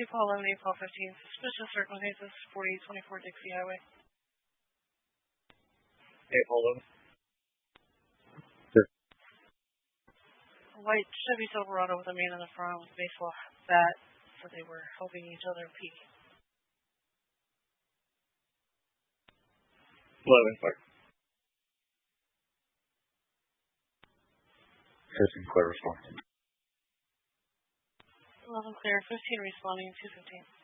Paul 11, Paul 15. Suspicious circumstances, 4024 Dixie Highway. Paul 11. A white Chevy Silverado with a man in the front with a baseball bat, so they were helping each other pee. 11, fire. 15 clear responding. 11 clear, 15 responding, 215.